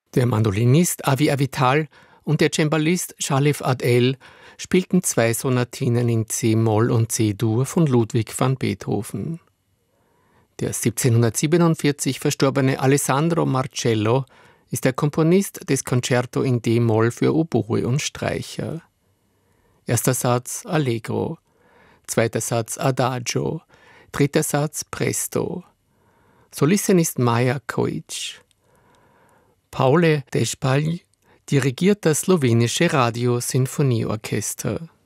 Der Mandolinist Avi Avital und der Cembalist Shalev Ad-El spielten 2 Sonatinen in C-Moll und C-Dur von Ludwig van Beethoven. Der 1747 verstorbene Alessandro Marcello ist der Komponist des Concerto in D-Moll für Oboe und Streicher. Erster Satz Allegro, zweiter Satz Adagio, dritter Satz Presto. Solistin ist Maja Kojic. Paule Dešpalj dirigiert das slowenische Radio-Sinfonieorchester.